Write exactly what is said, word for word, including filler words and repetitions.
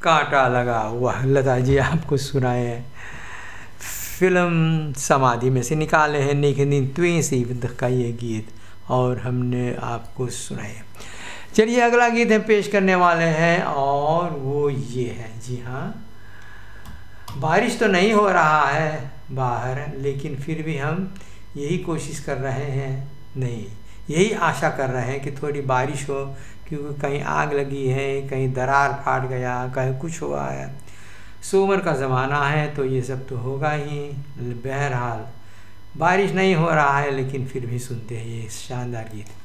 कांटा लगा हुआ, लता जी आपको सुनाए हैं। फिल्म समाधि में से निकाले हैं निखिन त्वी सिवद का ये गीत और हमने आपको सुनाए। चलिए अगला गीत हम पेश करने वाले हैं और वो ये है, जी हाँ, बारिश तो नहीं हो रहा है बाहर, लेकिन फिर भी हम यही कोशिश कर रहे हैं, नहीं यही आशा कर रहे हैं कि थोड़ी बारिश हो, क्योंकि कहीं आग लगी है, कहीं दरार फाट गया, कहीं कुछ हुआ है। सोमर का ज़माना है तो ये सब तो होगा ही। बहरहाल बारिश नहीं हो रहा है, लेकिन फिर भी सुनते हैं ये शानदार गीत।